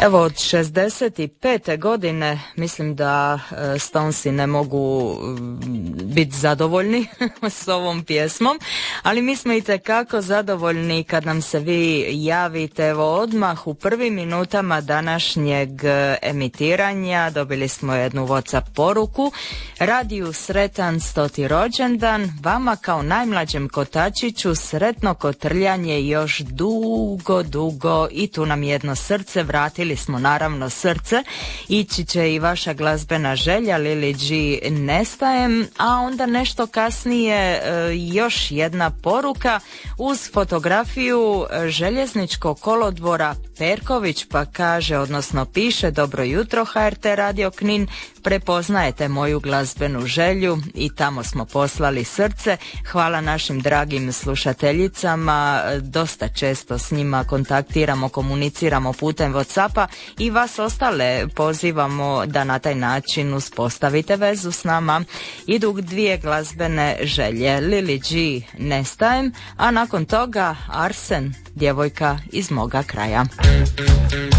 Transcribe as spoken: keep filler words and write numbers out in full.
Evo, od šezdeset pete godine mislim da Stonesi ne mogu biti zadovoljni s ovom pjesmom, ali mi smo itekako zadovoljni kad nam se vi javite. Evo, odmah u prvim minutama današnjeg emitiranja dobili smo jednu WhatsApp poruku. Radiju sretan stoti rođendan, vama kao najmlađem kotačiću sretno kotrljanje još dugo, dugo, i tu nam jedno srce, vratili smo naravno srce. Ići će i vaša glazbena želja, Lili G nestajem, a onda nešto kasnije još jedna poruka uz fotografiju željezničkog kolodvora Perković, pa kaže, odnosno piše: dobro jutro H R T Radio Knin, prepoznajete moju glazbenu želju, i tamo smo poslali srce. Hvala našim dragim slušateljicama, dosta često s njima kontaktiramo, komuniciramo putem WhatsAppa, i vas ostale pozivamo da na taj način uspostavite vezu s nama. Idu dvije glazbene želje, Lili G nestajem, a nakon toga Arsen, djevojka iz moga kraja.